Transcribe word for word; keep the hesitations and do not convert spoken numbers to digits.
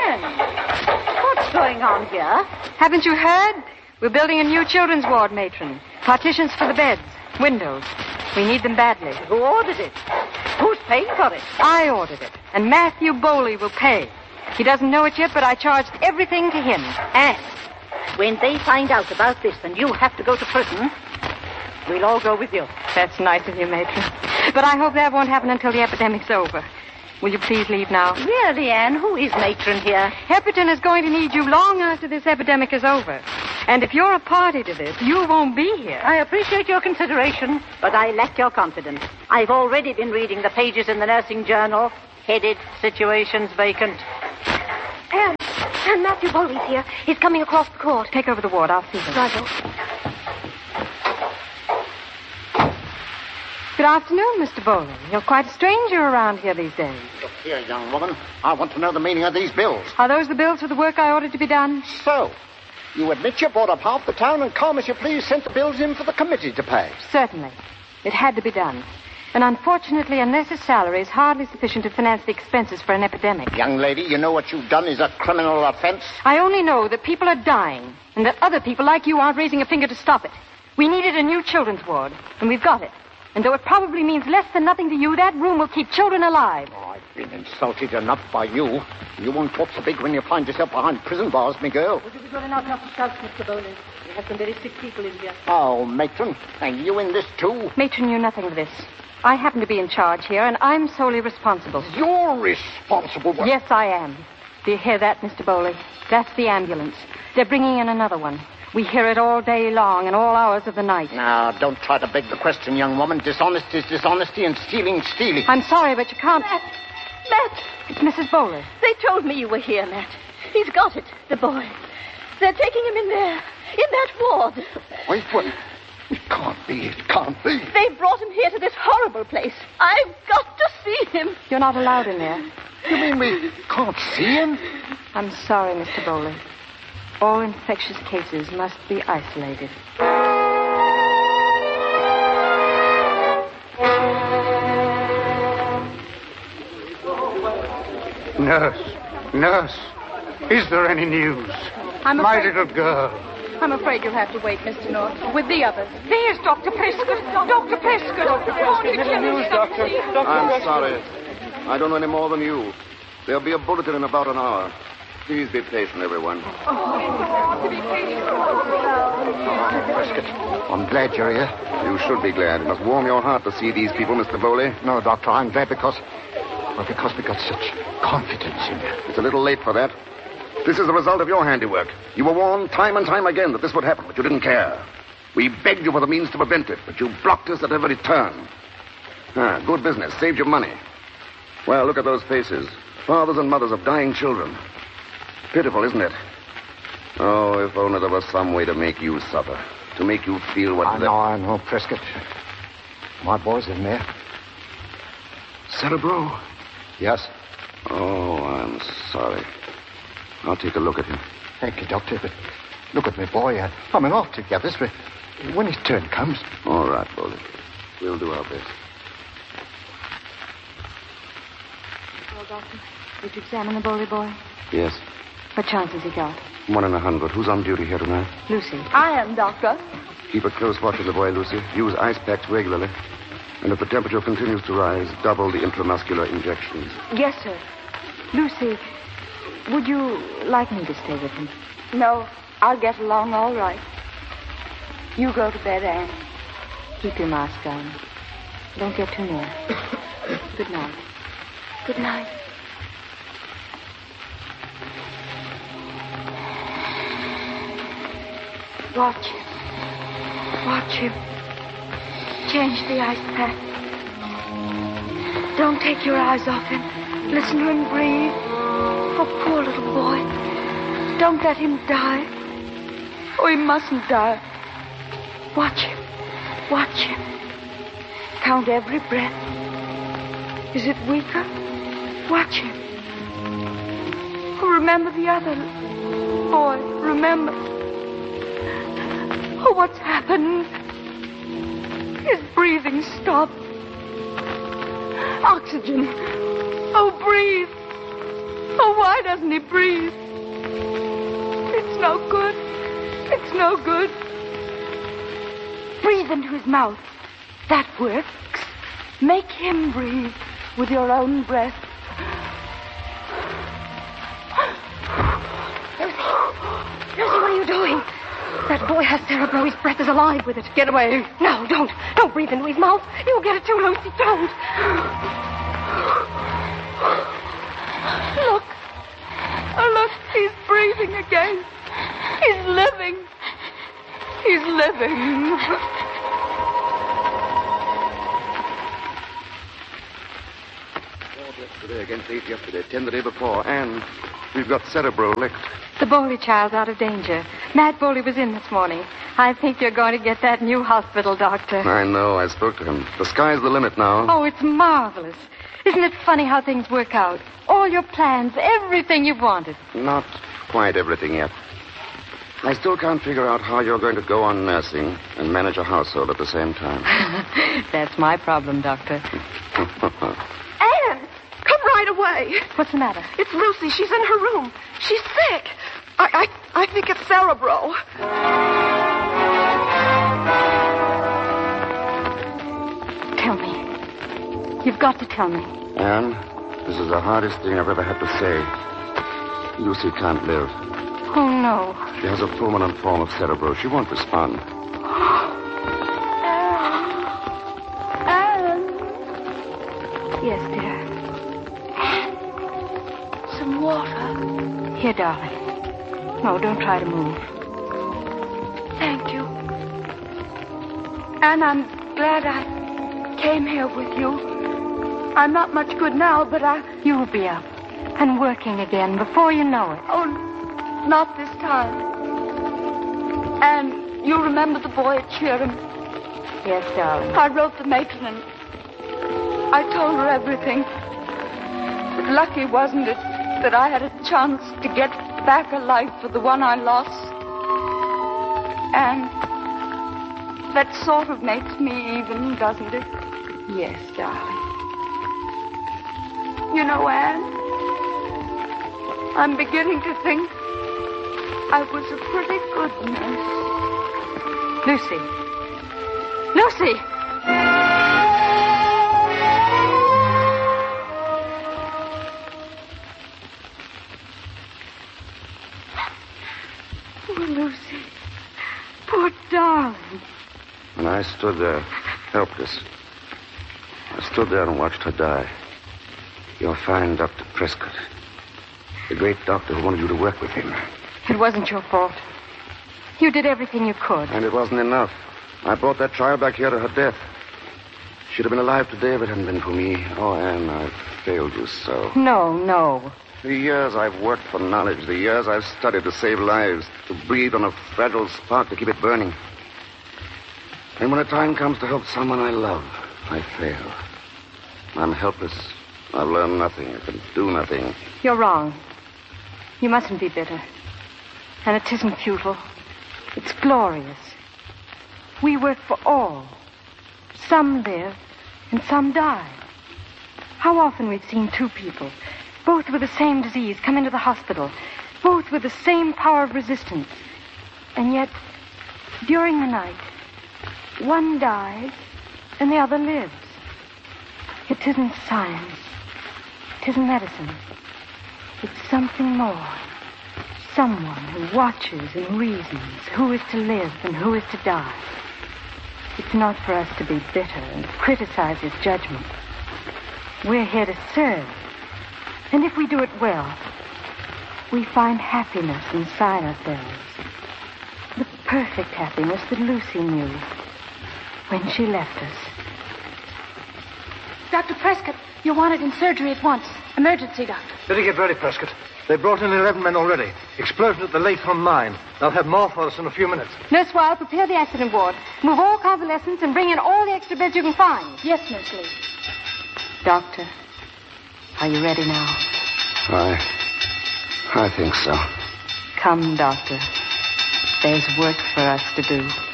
Anne, what's going on here? Haven't you heard? We're building a new children's ward, matron. Partitions for the beds, windows. We need them badly. Who ordered it? Who's paying for it? I ordered it, and Matthew Bowley will pay. He doesn't know it yet, but I charged everything to him. Anne, when they find out about this and you have to go to prison, we'll all go with you. That's nice of you, matron. But I hope that won't happen until the epidemic's over. Will you please leave now? Really, Anne, who is matron here? Hepperton is going to need you long after this epidemic is over. And if you're a party to this, you won't be here. I appreciate your consideration, but I lack your confidence. I've already been reading the pages in the nursing journal, headed Situations Vacant. Anne, Anne, Matthew Bowley's here. He's coming across the court. Take over the ward. I'll see him. Righto. Good afternoon, Mister Bowley. You're quite a stranger around here these days. Look here, young woman. I want to know the meaning of these bills. Are those the bills for the work I ordered to be done? So, you admit you bought up half the town and calm as you please sent the bills in for the committee to pay. Certainly. It had to be done. And unfortunately, a nurse's salary is hardly sufficient to finance the expenses for an epidemic. Young lady, you know what you've done is a criminal offense? I only know that people are dying, and that other people like you aren't raising a finger to stop it. We needed a new children's ward, and we've got it. And though it probably means less than nothing to you, that room will keep children alive. Oh, I've been insulted enough by you. You won't talk so big when you find yourself behind prison bars, me girl. Would you be good enough not to shout, Mister Bowley? We have some very sick people in here. Oh, matron, and you in this too? Matron knew nothing of this. I happen to be in charge here, and I'm solely responsible. You're responsible? For... Yes, I am. Do you hear that, Mister Bowley? That's the ambulance. They're bringing in another one. We hear it all day long and all hours of the night. Now, don't try to beg the question, young woman. Dishonest is dishonesty and stealing, stealing. I'm sorry, but you can't... Matt! Matt! It's Missus Bowley. They told me you were here, Matt. He's got it, the boy. They're taking him in there, in that ward. Wait, what? It can't be, it can't be. They brought him here to this horrible place. I've got to see him. You're not allowed in there. You mean we can't see him? I'm sorry, Mister Bowley. All infectious cases must be isolated. Nurse, nurse, is there any news? I'm My afraid... little girl. I'm afraid you'll have to wait, Mister North, with the others. There's Doctor Prescott. Doctor Prescott. Doctor Prescott. Any news, Doctor? Doctor I'm sorry. I don't know any more than you. There'll be a bulletin in about an hour. Please be patient, everyone. Prescott, I'm glad you're here. You should be glad. It must warm your heart to see these people, Mister Bowley. No, Doctor, I'm glad because... Well, because we got such confidence in you. It's a little late for that. This is the result of your handiwork. You were warned time and time again that this would happen, but you didn't care. We begged you for the means to prevent it, but you blocked us at every turn. Ah, good business. Saved you money. Well, look at those faces. Fathers and mothers of dying children. Pitiful, isn't it? Oh, if only there was some way to make you suffer. To make you feel what... I the... know, I know, Prescott. My boy's in there. Cerebro? Yes. Oh, I'm sorry. I'll take a look at him. Thank you, Doctor, but look at me, boy. I, I'm an off together. When his turn comes... All right, Bowley. We'll do our best. Well, Doctor, did you examine the Bowley boy? Yes. What chance has he got? One in a hundred. Who's on duty here tonight? Lucy. I am, Doctor. Keep a close watch on the boy, Lucy. Use ice packs regularly. And if the temperature continues to rise, double the intramuscular injections. Yes, sir. Lucy, would you like me to stay with him? No, I'll get along all right. You go to bed, Anne. Keep your mask on. Don't get too near. Good night. Good night. Watch him. Watch him. Change the ice pack. Don't take your eyes off him. Listen to him breathe. Oh, poor little boy. Don't let him die. Oh, he mustn't die. Watch him. Watch him. Count every breath. Is it weaker? Watch him. Oh, remember the other boy. Remember. Oh, what's happened? His breathing stopped. Oxygen. Oh, breathe. Oh, watch Why doesn't he breathe? It's no good. It's no good. Breathe into his mouth. That works. Make him breathe with your own breath. Lucy, what are you doing? That boy has cerebro. His breath is alive with it. Get away. No, don't. Don't breathe into his mouth. You'll get it too, Lucy. Don't. Look. Oh, look. He's breathing again. He's living. He's living. Yesterday against eight yesterday, ten the day before, and we've got cerebro licked. The Bowley child's out of danger. Matt Bowley was in this morning. I think you're going to get that new hospital, Doctor. I know. I spoke to him. The sky's the limit now. Oh, it's marvelous. Isn't it funny how things work out? All your plans, everything you've wanted. Not quite everything yet. I still can't figure out how you're going to go on nursing and manage a household at the same time. That's my problem, Doctor. Anne! Come right away. What's the matter? It's Lucy. She's in her room. She's sick. I, I, I think it's cerebro. Tell me. You've got to tell me. Anne, this is the hardest thing I've ever had to say. Lucy can't live. Oh, no. She has a fulminant form of cerebro. She won't respond. Anne. Yes, dear. Some water. Here, darling. No, don't try to move. Thank you. Anne, I'm glad I came here with you. I'm not much good now, but I... You'll be up and working again before you know it. Oh, not this time. And you remember the boy at Cheerim? Yes, darling. I wrote the matron and I told her everything. But lucky, wasn't it, that I had a chance to get back a life for the one I lost. And that sort of makes me even, doesn't it? Yes, darling. You know, Anne, I'm beginning to think I was a pretty good nurse. Lucy. Lucy! Poor Lucy. Poor darling. And I stood there, helpless. I stood there and watched her die. Your fine Doctor Prescott. The great doctor who wanted you to work with him. It wasn't your fault. You did everything you could. And it wasn't enough. I brought that child back here to her death. She'd have been alive today if it hadn't been for me. Oh, Anne, I've failed you so. No, no. The years I've worked for knowledge, the years I've studied to save lives, to breathe on a fragile spark to keep it burning. And when the time comes to help someone I love, I fail. I'm helpless. I've learned nothing. I can do nothing. You're wrong. You mustn't be bitter. And it isn't futile. It's glorious. We work for all. Some live and some die. How often we've seen two people, both with the same disease, come into the hospital, both with the same power of resistance. And yet, during the night, one dies and the other lives. It isn't science. It isn't medicine. It's something more. Someone who watches and reasons who is to live and who is to die. It's not for us to be bitter and criticize his judgment. We're here to serve. And if we do it well, we find happiness inside ourselves. The perfect happiness that Lucy knew when she left us. Doctor Prescott, you're wanted in surgery at once. Emergency, Doctor. Better get ready, Prescott. They brought in eleven men already. Explosion at the Latham mine. They'll have more for us in a few minutes. Nurse Weil, prepare the accident ward. Move all convalescents and bring in all the extra beds you can find. Yes, Nurse Lee. Doctor, are you ready now? I... I think so. Come, Doctor. There's work for us to do.